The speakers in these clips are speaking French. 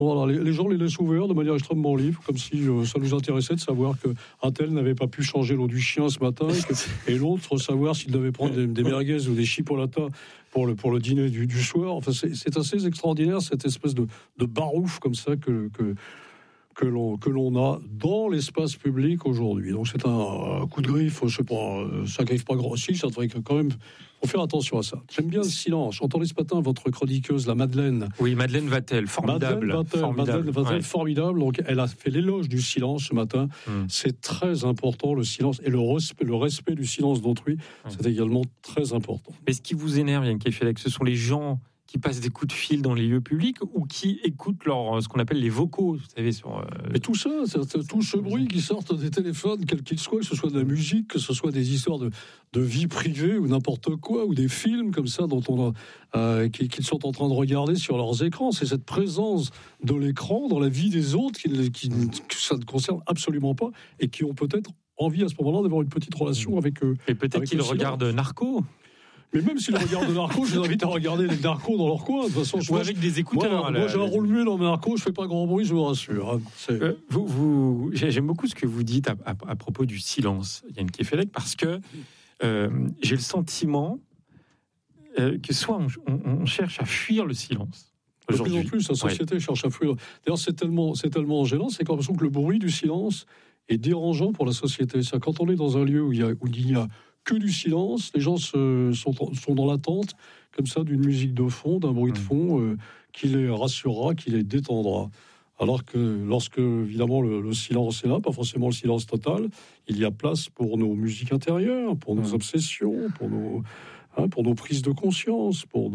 Voilà, les gens les laissent ouverts de manière extrêmement libre, comme si ça nous intéressait de savoir qu'un tel n'avait pas pu changer l'eau du chien ce matin, et l'autre savoir s'il devait prendre des merguez ou des chipolatas pour le dîner du soir. Enfin, c'est assez extraordinaire, cette espèce de barouf comme ça que l'on a dans l'espace public aujourd'hui. Donc c'est un coup de griffe, je sais pas, ça griffe pas grand. Si, ça devrait quand même. Faut faire attention à ça. J'aime bien le silence. J'entendais ce matin votre chroniqueuse, la Madeleine. Oui, Madeleine Vatel, formidable. Madeleine Vatel, ouais. Formidable. Donc elle a fait l'éloge du silence ce matin. C'est très important, le silence, et le respect du silence d'autrui. C'est également très important. Mais ce qui vous énerve, Yann Kefelec, ce sont les gens qui passent des coups de fil dans les lieux publics ou qui écoutent ce qu'on appelle les vocaux, vous savez, Mais tout ça, tout ce bruit qui sort des téléphones, quel qu'il soit, que ce soit de la musique, que ce soit des histoires de vie privée ou n'importe quoi, ou des films comme ça dont qu'ils sont en train de regarder sur leurs écrans. C'est cette présence de l'écran dans la vie des autres que ça ne concerne absolument pas et qui ont peut-être envie à ce moment-là d'avoir une petite relation avec eux. Et peut-être qu'ils regardent Narco. Mais même s'ils regardent Narco, je les invite à regarder les Narcos dans leur coin. De toute façon, ou avec des écouteurs. Moi, j'ai un rôle muet dans mes Narcos, je fais pas grand bruit, je vous rassure. J'aime beaucoup ce que vous dites à propos du silence, Yann Kefelec, parce que j'ai le sentiment que soit on cherche à fuir le silence. De plus en plus, la société cherche à fuir. D'ailleurs, c'est tellement gênant, c'est qu'on l'impression que le bruit du silence est dérangeant pour la société. C'est quand on est dans un lieu où il y a que du silence, les gens sont dans l'attente, comme ça, d'une musique de fond, d'un bruit de fond qui les rassurera, qui les détendra. Alors que lorsque, évidemment, le silence est là, pas forcément le silence total, il y a place pour nos musiques intérieures, pour nos obsessions, pour nos prises de conscience, pour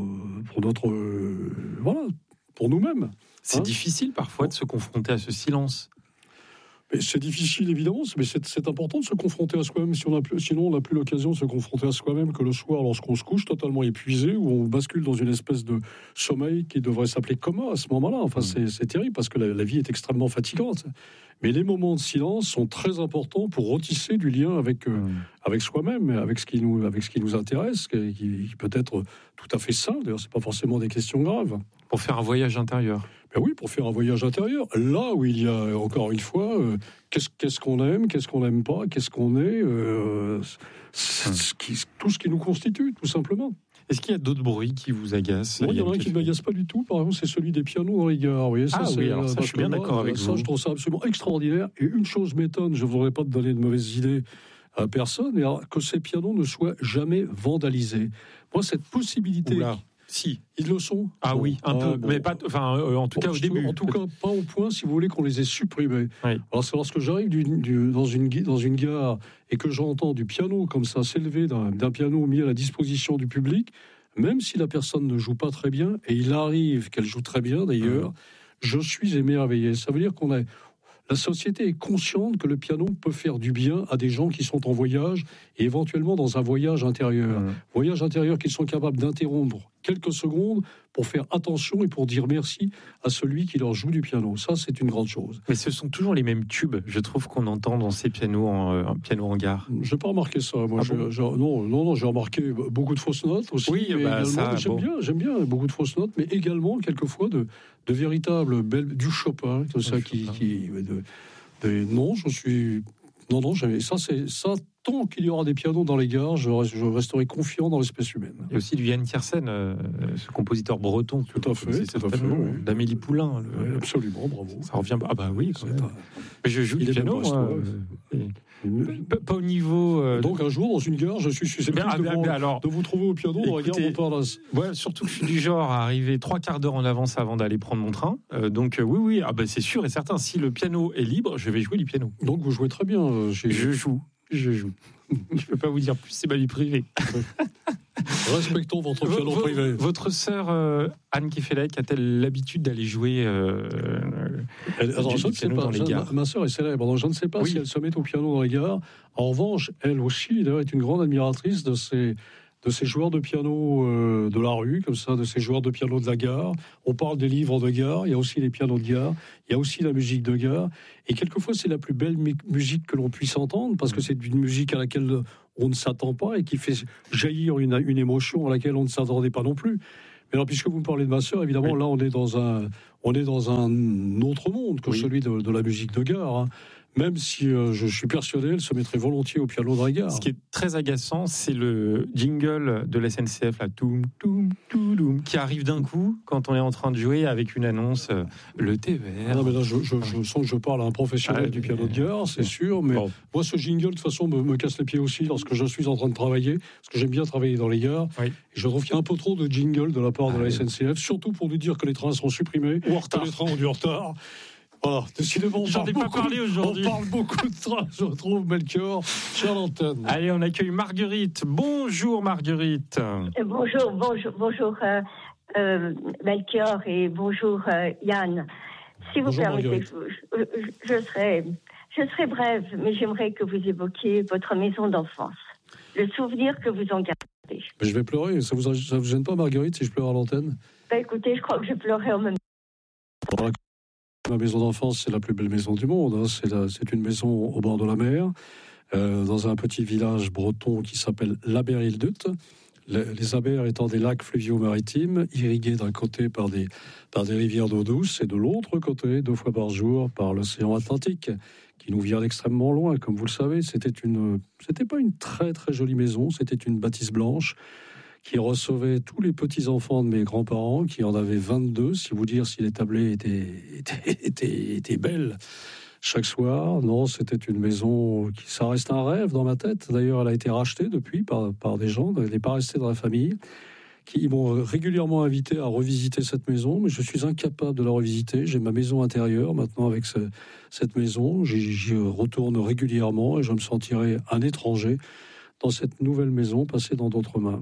nous-mêmes. C'est difficile parfois de se confronter à ce silence. Mais c'est difficile, évidemment, mais c'est important de se confronter à soi-même. Sinon, on n'a plus l'occasion de se confronter à soi-même que le soir, lorsqu'on se couche totalement épuisé, où on bascule dans une espèce de sommeil qui devrait s'appeler coma à ce moment-là. Enfin, c'est terrible, parce que la vie est extrêmement fatigante. Mais les moments de silence sont très importants pour retisser du lien avec soi-même, avec ce qui nous intéresse, qui peut être tout à fait sain. D'ailleurs, c'est pas forcément des questions graves. Pour faire un voyage intérieur. Ben oui, pour faire un voyage intérieur. Là où il y a, encore une fois, qu'est-ce qu'on aime, qu'est-ce qu'on n'aime pas, qu'est-ce qu'on est, tout ce qui nous constitue, tout simplement. Est-ce qu'il y a d'autres bruits qui vous agacent? Il y en a un qui ne m'agace pas du tout, par exemple, c'est celui des pianos dans les gares. Vous voyez, je suis bien d'accord avec vous. Je trouve ça absolument extraordinaire. Et une chose m'étonne, je ne voudrais pas te donner de mauvaises idées à personne, mais alors, que ces pianos ne soient jamais vandalisés. Moi, cette possibilité... Oula. Si. Ils le sont. Ah bon, oui, un peu, mais pas, en tout cas au début. En tout cas, pas au point, si vous voulez, qu'on les ait supprimés. Oui. Alors, c'est lorsque j'arrive dans une gare et que j'entends du piano comme ça s'élever d'un piano mis à la disposition du public, même si la personne ne joue pas très bien, et il arrive qu'elle joue très bien d'ailleurs, je suis émerveillé. Ça veut dire la société est consciente que le piano peut faire du bien à des gens qui sont en voyage et éventuellement dans un voyage intérieur. Voyage intérieur qu'ils sont capables d'interrompre quelques secondes pour faire attention et pour dire merci à celui qui leur joue du piano. Ça, c'est une grande chose. Mais ce sont toujours les mêmes tubes, je trouve, qu'on entend dans ces pianos en gare. Je n'ai pas remarqué ça. Moi, non, j'ai remarqué beaucoup de fausses notes aussi. Oui, j'aime bien beaucoup de fausses notes, mais également quelquefois de véritables belles, du Chopin, tout ça non, je suis... Non, jamais. Ça, tant qu'il y aura des pianos dans les gares, je resterai confiant dans l'espèce humaine. Il y a aussi du Yann Tiersen, ce compositeur breton. Tout à fait. Oui. D'Amélie Poulain. Oui, absolument, bravo. Ça revient... Ah bah oui, quand même. Mais je joue du piano, pas au niveau... Donc un jour, dans une gare, je suis susceptible de vous trouver au piano dans la gare Montparnasse. Ouais, surtout que je suis du genre à arriver 3/4 d'heure en avance avant d'aller prendre mon train. Donc oui, c'est sûr et certain, si le piano est libre, je vais jouer du piano. Donc vous jouez très bien. Je joue. Je peux pas vous dire plus, c'est ma vie privée. Respectons votre piano privé. Votre sœur Anne Kefelec a-t-elle l'habitude d'aller jouer du piano dans les gares? Ma sœur est célèbre, donc je ne sais pas si elle se met au piano dans les gares. En revanche, elle aussi, d'ailleurs, est une grande admiratrice de ces joueurs de piano de la rue, comme ça, de ces joueurs de piano de la gare. On parle des livres de gare, il y a aussi les pianos de gare, il y a aussi la musique de gare. Et quelquefois, c'est la plus belle musique que l'on puisse entendre, parce que c'est une musique à laquelle on ne s'attend pas et qui fait jaillir une émotion à laquelle on ne s'attendait pas non plus. Mais alors, puisque vous me parlez de ma sœur, évidemment, là, on est dans un autre monde que celui de la musique de gare. Hein. Même si je suis persuadé, elle se mettrait volontiers au piano de la gare. Ce qui est très agaçant, c'est le jingle de la SNCF, là, toum, toum, toum, qui arrive d'un coup quand on est en train de jouer avec une annonce, le TVR. Non, mais là, je sens que je parle à un professionnel du piano de gare, c'est sûr. Mais moi, ce jingle, de toute façon, me casse les pieds aussi lorsque je suis en train de travailler, parce que j'aime bien travailler dans les gares. Oui. Et je trouve qu'il y a un peu trop de jingle de la part de la SNCF, surtout pour nous dire que les trains sont supprimés, ou que les trains ont du retard. Voilà, décidément, j'en ai pas parlé aujourd'hui. On parle beaucoup de trains, je trouve, Melchior, sur l'antenne. Allez, on accueille Marguerite. Bonjour, Marguerite. Bonjour, Melchior, et bonjour, Yann. Si vous permettez, je serai brève, mais j'aimerais que vous évoquiez votre maison d'enfance, le souvenir que vous en gardez. Mais je vais pleurer, ça vous gêne pas, Marguerite, si je pleure à l'antenne? Écoutez, je crois que je pleurais en même temps. Voilà. Ma maison d'enfance, c'est la plus belle maison du monde. Hein. C'est une maison au bord de la mer, dans un petit village breton qui s'appelle l'Aberildutt. Les abers étant des lacs fluviaux maritimes, irrigués d'un côté par des rivières d'eau douce et de l'autre côté, 2 fois par jour, par l'océan Atlantique, qui nous vient d'extrêmement loin. Comme vous le savez, c'était pas une très très jolie maison, c'était une bâtisse blanche qui recevait tous les petits-enfants de mes grands-parents, qui en avaient 22, si vous dire si les tablés étaient belles chaque soir. Non, c'était une maison ça reste un rêve dans ma tête. D'ailleurs, elle a été rachetée depuis par des gens, elle n'est pas restée dans la famille, qui m'ont régulièrement invité à revisiter cette maison, mais je suis incapable de la revisiter. J'ai ma maison intérieure maintenant avec cette maison, j'y retourne régulièrement et je me sentirai un étranger dans cette nouvelle maison passée dans d'autres mains.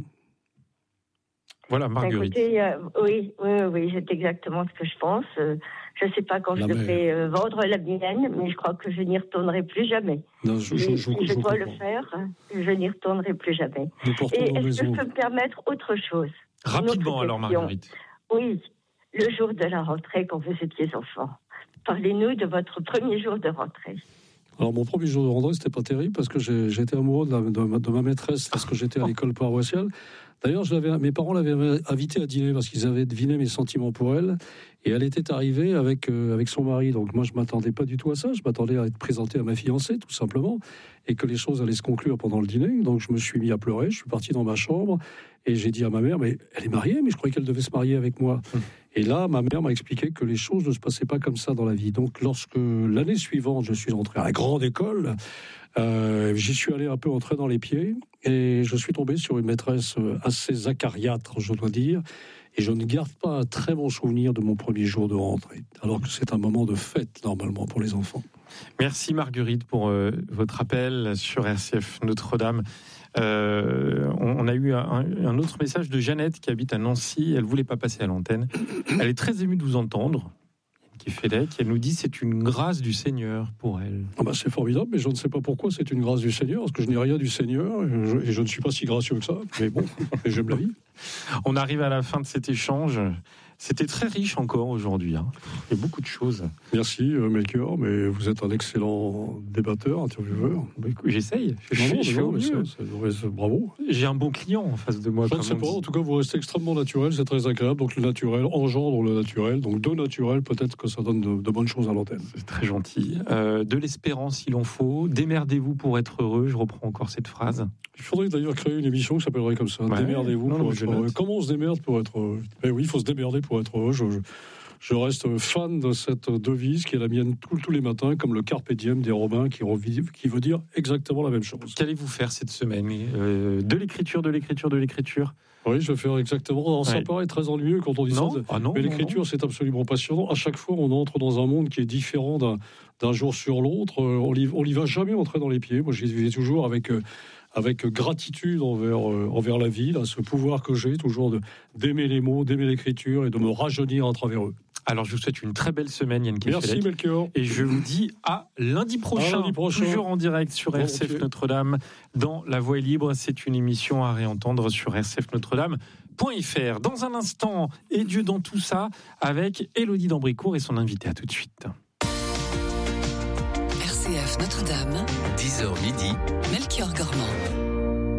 Voilà, Marguerite. Écoutez, oui, c'est exactement ce que je pense. Je ne sais pas quand je devrais vendre la mienne, mais je crois que je n'y retournerai plus jamais. Non, je dois le faire, je n'y retournerai plus jamais. Et est-ce que je peux me permettre autre chose? Rapidement alors, Marguerite. Oui, le jour de la rentrée quand vous étiez enfant. Parlez-nous de votre premier jour de rentrée. Alors, mon premier jour de rentrée, c'était pas terrible parce que j'étais amoureux de ma maîtresse lorsque j'étais à l'école paroissiale. D'ailleurs, mes parents l'avaient invitée à dîner parce qu'ils avaient deviné mes sentiments pour elle. Et elle était arrivée avec son mari. Donc moi, je ne m'attendais pas du tout à ça. Je m'attendais à être présenté à ma fiancée, tout simplement. Et que les choses allaient se conclure pendant le dîner. Donc je me suis mis à pleurer. Je suis parti dans ma chambre. Et j'ai dit à ma mère, mais elle est mariée, mais je croyais qu'elle devait se marier avec moi. Et là, ma mère m'a expliqué que les choses ne se passaient pas comme ça dans la vie. Donc lorsque l'année suivante, je suis entré à la grande école, j'y suis allé un peu entrer dans les pieds. Et je suis tombé sur une maîtresse assez acariâtre, je dois dire. Et je ne garde pas un très bon souvenir de mon premier jour de rentrée, alors que c'est un moment de fête, normalement, pour les enfants. Merci Marguerite pour votre appel sur RCF Notre-Dame. On a eu un autre message de Jeannette qui habite à Nancy. Elle ne voulait pas passer à l'antenne. Elle est très émue de vous entendre. Qui fait elle nous dit c'est une grâce du Seigneur pour elle. Ah bah c'est formidable, mais je ne sais pas pourquoi c'est une grâce du Seigneur, parce que je n'ai rien du Seigneur, et je ne suis pas si gracieux que ça, mais bon, j'aime la vie. On arrive à la fin de cet échange. C'était très riche encore aujourd'hui. Hein. Il y a beaucoup de choses. Merci Melchior, mais vous êtes un excellent débatteur, intervieweur. J'essaye. Bravo. J'ai un bon client en face de moi. Je ne sais pas, en tout cas vous restez extrêmement naturel, c'est très agréable. Donc le naturel engendre le naturel. Donc de naturel, peut-être que ça donne de bonnes choses à l'antenne. C'est très gentil. De l'espérance, il en faut. Démerdez-vous pour être heureux. Je reprends encore cette phrase. Il faudrait d'ailleurs créer une émission qui s'appellerait comme ça. Ouais, démerdez-vous pour être heureux. Comment on se démerde pour être heureux? Oui, il faut se démerder pour être heureux. Je reste fan de cette devise qui est la mienne tous les matins, comme le carpe diem des Romains, qui veut dire exactement la même chose. Qu'allez-vous faire cette semaine? De l'écriture. Oui, je vais faire exactement. Ça paraît très ennuyeux quand on dit ça. Mais l'écriture, c'est absolument passionnant. À chaque fois, on entre dans un monde qui est différent d'un jour sur l'autre. On n'y va jamais entrer dans les pieds. Moi, j'y vais toujours avec gratitude envers la vie, là, ce pouvoir que j'ai toujours d'aimer les mots, d'aimer l'écriture et de me rajeunir à travers eux. Alors, je vous souhaite une très belle semaine, Yann Kefelec. Merci, Melchior. Et je vous dis à lundi prochain, toujours en direct sur RCF Notre-Dame, dans La Voix est libre. C'est une émission à réentendre sur rcfnotredame.fr. Dans un instant, et Dieu dans tout ça, avec Élodie d'Ambricourt et son invité. À tout de suite. RCF Notre-Dame, 10h midi, Melchior Gormand.